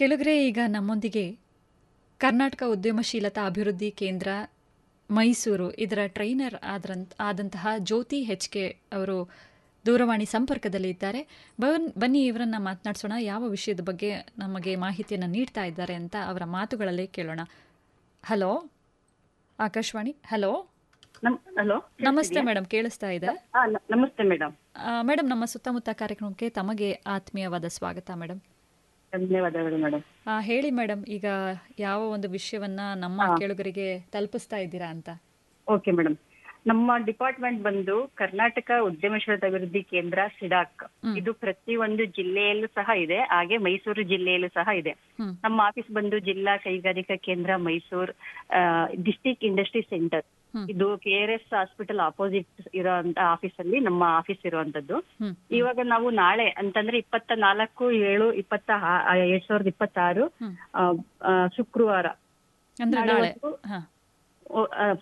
ಕೆಳಗರೆ ಈಗ ನಮ್ಮೊಂದಿಗೆ ಕರ್ನಾಟಕ ಉದ್ಯಮಶೀಲತಾ ಅಭಿವೃದ್ಧಿ ಕೇಂದ್ರ ಮೈಸೂರು ಇದರ ಟ್ರೈನರ್ ಆದಂತಹ ಜ್ಯೋತಿ ಹೆಚ್ಕೆ ಅವರು ದೂರವಾಣಿ ಸಂಪರ್ಕದಲ್ಲಿ ಇದ್ದಾರೆ. ಬನ್ನಿ ಇವರನ್ನ ಮಾತನಾಡಿಸೋಣ. ಯಾವ ವಿಷಯದ ಬಗ್ಗೆ ನಮಗೆ ಮಾಹಿತಿಯನ್ನು ನೀಡ್ತಾ ಇದ್ದಾರೆ ಅಂತ ಅವರ ಮಾತುಗಳಲ್ಲೇ ಕೇಳೋಣ. ಹಲೋ, ಆಕಾಶವಾಣಿ. ಹಲೋ. ಹಲೋ, ನಮಸ್ತೆ ಮೇಡಮ್, ಕೇಳಿಸ್ತಾ ಇದೆ? ನಮಸ್ತೆ ಮೇಡಮ್. ಮೇಡಮ್, ನಮ್ಮ ಸುತ್ತಮುತ್ತ ಕಾರ್ಯಕ್ರಮಕ್ಕೆ ತಮಗೆ ಆತ್ಮೀಯವಾದ ಸ್ವಾಗತ ಮೇಡಮ್. ಧನ್ಯವಾದಗಳು ಮೇಡಮ್. ಹೇಳಿ ಮೇಡಮ್, ಈಗ ಯಾವ ಒಂದು ವಿಷಯವನ್ನ ನಮ್ಮ ಕೇಳುಗರಿಗೆ ತಲುಪಿಸ್ತಾ ಇದ್ದೀರಾ ಅಂತ? ಓಕೆ ಮೇಡಮ್, ನಮ್ಮ ಡಿಪಾರ್ಟ್ಮೆಂಟ್ ಬಂದು ಕರ್ನಾಟಕ ಉದ್ಯಮಶೀಲತಾ ಅಭಿವೃದ್ಧಿ ಕೇಂದ್ರ ಸಿಡಾಕ್. ಇದು ಪ್ರತಿ ಒಂದು ಜಿಲ್ಲೆಯಲ್ಲೂ ಸಹ ಇದೆ, ಹಾಗೆ ಮೈಸೂರು ಜಿಲ್ಲೆಯಲ್ಲೂ ಸಹ ಇದೆ. ನಮ್ಮ ಆಫೀಸ್ ಬಂದು ಜಿಲ್ಲಾ ಕೈಗಾರಿಕಾ ಕೇಂದ್ರ ಮೈಸೂರು, ಡಿಸ್ಟ್ರಿಕ್ಟ್ ಇಂಡಸ್ಟ್ರಿ ಸೆಂಟರ್. ಇದು KRS ಹಾಸ್ಪಿಟಲ್ ಅಪೋಸಿಟ್ ಇರೋಂತ ಆಫೀಸ್ ಅಲ್ಲಿ ನಮ್ಮ ಆಫೀಸ್ ಇರುವಂತದ್ದು. ಇವಾಗ ನಾವು ನಾಳೆ ಅಂತಂದ್ರೆ 24/7/2026 ಶುಕ್ರವಾರ